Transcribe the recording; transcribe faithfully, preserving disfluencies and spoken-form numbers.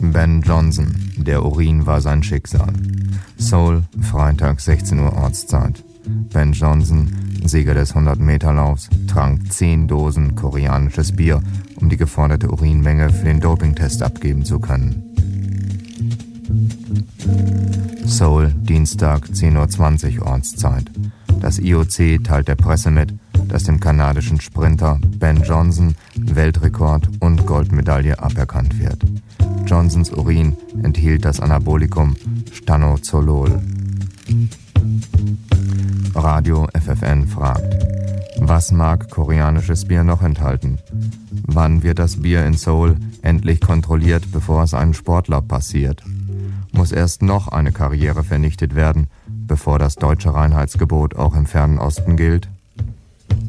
Ben Johnson, der Urin war sein Schicksal. Seoul, Freitag sechzehn Uhr Ortszeit. Ben Johnson, Sieger des hundert-Meter-Laufs, trank zehn Dosen koreanisches Bier, um die geforderte Urinmenge für den Dopingtest abgeben zu können. Seoul, Dienstag zehn Uhr zwanzig Ortszeit. Das I O C teilt der Presse mit, dass dem kanadischen Sprinter Ben Johnson Weltrekord und Goldmedaille aberkannt wird. Johnsons Urin enthielt das Anabolikum Stanozolol. Radio F F N fragt: Was mag koreanisches Bier noch enthalten? Wann wird das Bier in Seoul endlich kontrolliert, bevor es einen Sportler passiert? Muss erst noch eine Karriere vernichtet werden, bevor das deutsche Reinheitsgebot auch im fernen Osten gilt?